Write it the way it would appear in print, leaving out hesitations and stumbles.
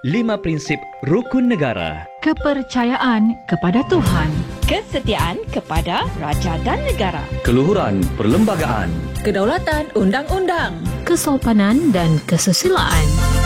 5 prinsip rukun negara. Kepercayaan kepada Tuhan, kesetiaan kepada raja dan negara, keluhuran perlembagaan, kedaulatan undang-undang, kesopanan dan kesusilaan.